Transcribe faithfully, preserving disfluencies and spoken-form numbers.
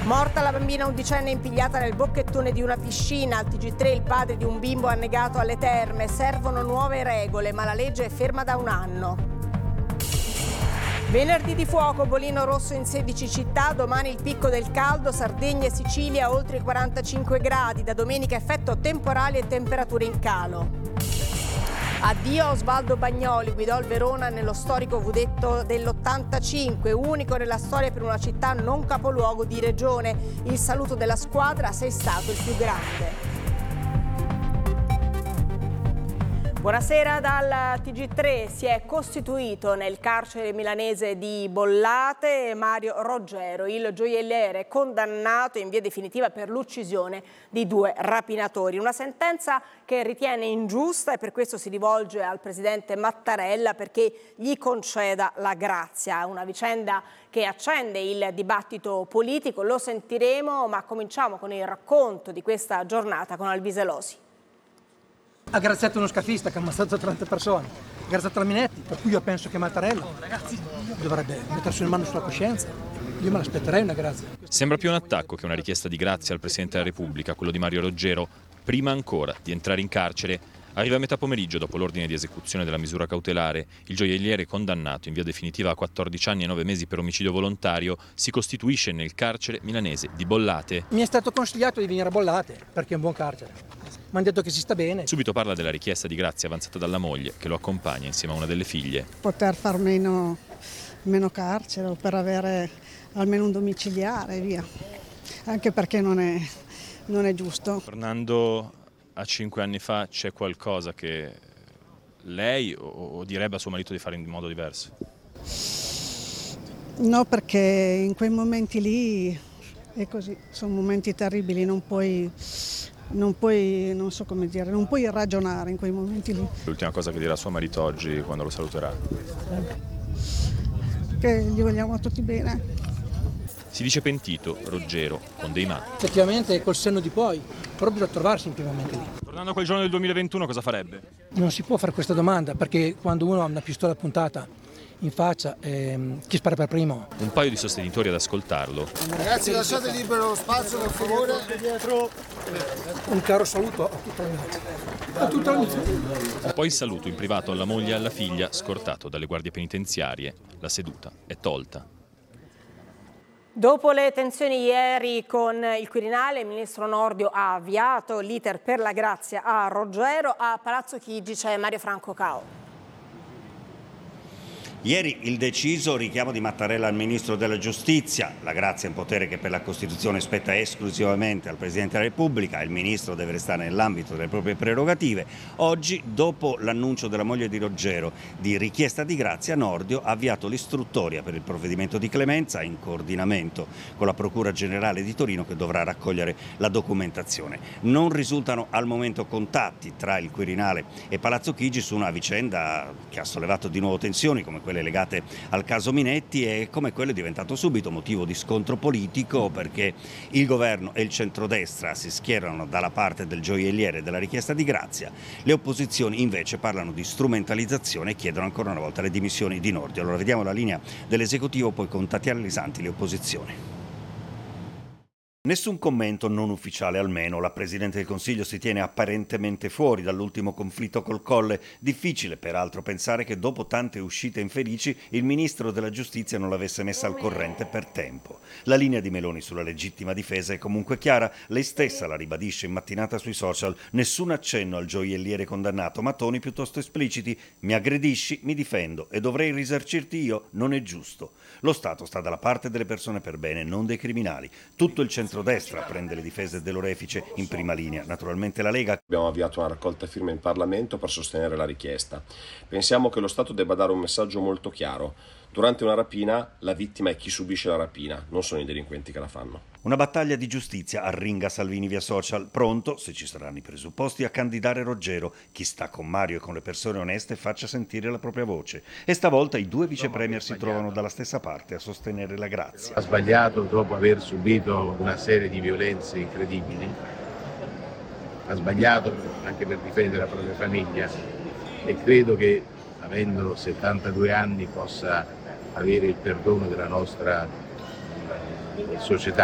Morta la bambina undicenne impigliata nel bocchettone di una piscina. Al T G tre il padre di un bimbo annegato alle terme. Servono nuove regole, ma la legge è ferma da un anno. Venerdì di fuoco, bollino rosso in sedici città, domani il picco del caldo, Sardegna e Sicilia oltre i quarantacinque gradi, da domenica effetto temporali e temperature in calo. Addio a Osvaldo Bagnoli, guidò il Verona nello storico Vudetto dell'ottantacinque, unico nella storia per una città non capoluogo di regione. Il saluto della squadra: sei stato il più grande. Buonasera dal T G tre. Si è costituito nel carcere milanese di Bollate Mario Roggero, il gioielliere condannato in via definitiva per l'uccisione di due rapinatori. Una sentenza che ritiene ingiusta e per questo si rivolge al presidente Mattarella perché gli conceda la grazia. Una vicenda che accende il dibattito politico, lo sentiremo, ma cominciamo con il racconto di questa giornata con Alvise Losi. Ha graziato uno scafista che ha ammazzato trenta persone, ha graziato la Minetti, per cui io penso che Mattarella dovrebbe mettersi in mano sulla coscienza. Io me l'aspetterei una grazia. Sembra più un attacco che una richiesta di grazia al Presidente della Repubblica, quello di Mario Roggero. Prima ancora di entrare in carcere, arriva a metà pomeriggio dopo l'ordine di esecuzione della misura cautelare. Il gioielliere condannato in via definitiva a quattordici anni e nove mesi per omicidio volontario si costituisce nel carcere milanese di Bollate. Mi è stato consigliato di venire a Bollate perché è un buon carcere. Mi hanno detto che si sta bene. Subito parla della richiesta di grazia avanzata dalla moglie, che lo accompagna insieme a una delle figlie. Poter far meno, meno carcere o per avere almeno un domiciliare, via. Anche perché non è, non è giusto. Tornando a cinque anni fa, c'è qualcosa che lei o, o direbbe a suo marito di fare in modo diverso? No, perché in quei momenti lì è così, sono momenti terribili, non puoi... Non puoi, non so come dire, non puoi ragionare in quei momenti lì. L'ultima cosa che dirà suo marito oggi quando lo saluterà? Che gli vogliamo tutti bene. Si dice pentito, Roggero, con dei ma. Effettivamente col senno di poi, però bisogna trovarsi in quei momenti lì. Tornando a quel giorno del duemilaventuno, cosa farebbe? Non si può fare questa domanda perché quando uno ha una pistola puntata in faccia, ehm, chi spara per primo? Un paio di sostenitori ad ascoltarlo. Ragazzi, lasciate libero lo spazio, per favore. Dietro. Un caro saluto a tutta l'unità. A tutta l'unità. Poi il saluto in privato alla moglie e alla figlia, scortato dalle guardie penitenziarie. La seduta è tolta. Dopo le tensioni ieri con il Quirinale, il ministro Nordio ha avviato l'iter per la grazia a Roggero. A Palazzo Chigi c'è Mario Franco Cao. Ieri il deciso richiamo di Mattarella al Ministro della Giustizia. La grazia è un potere che per la Costituzione spetta esclusivamente al Presidente della Repubblica. Il Ministro deve restare nell'ambito delle proprie prerogative. Oggi, dopo l'annuncio della moglie di Roggero di richiesta di grazia, Nordio ha avviato l'istruttoria per il provvedimento di clemenza in coordinamento con la Procura Generale di Torino, che dovrà raccogliere la documentazione. Non risultano al momento contatti tra il Quirinale e Palazzo Chigi su una vicenda che ha sollevato di nuovo tensioni come quelle legate al caso Minetti, e come quello è diventato subito motivo di scontro politico perché il governo e il centrodestra si schierano dalla parte del gioielliere della richiesta di grazia. Le opposizioni invece parlano di strumentalizzazione e chiedono ancora una volta le dimissioni di Nordio. Allora vediamo la linea dell'esecutivo, poi con Tatiana Lisanti le opposizioni. Nessun commento non ufficiale almeno. La Presidente del Consiglio si tiene apparentemente fuori dall'ultimo conflitto col Colle. Difficile peraltro pensare che dopo tante uscite infelici il Ministro della Giustizia non l'avesse messa al corrente per tempo. La linea di Meloni sulla legittima difesa è comunque chiara. Lei stessa la ribadisce in mattinata sui social. Nessun accenno al gioielliere condannato, ma toni piuttosto espliciti. Mi aggredisci, mi difendo e dovrei risarcirti io. Non è giusto. Lo Stato sta dalla parte delle persone per bene, non dei criminali. Tutto il centrodestra prende le difese dell'orefice, in prima linea naturalmente la Lega. Abbiamo avviato una raccolta firme in Parlamento per sostenere la richiesta. Pensiamo che lo Stato debba dare un messaggio molto chiaro. Durante una rapina la vittima è chi subisce la rapina, non sono i delinquenti che la fanno. Una battaglia di giustizia arringa Salvini via social, pronto, se ci saranno i presupposti, a candidare Roggero. Chi sta con Mario e con le persone oneste faccia sentire la propria voce. E stavolta i due vice premier si trovano dalla stessa parte a sostenere la grazia. Ha sbagliato dopo aver subito una serie di violenze incredibili. Ha sbagliato anche per difendere la propria famiglia e credo che, avendo settantadue anni, possa avere il perdono della nostra società.